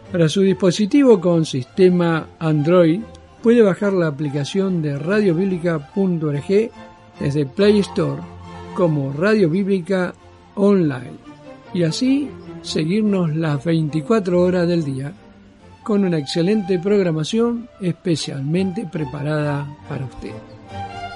Para su dispositivo con sistema Android, puede bajar la aplicación de radiobiblica.org desde Play Store como Radio Bíblica Online y así seguirnos las 24 horas del día con una excelente programación especialmente preparada para usted.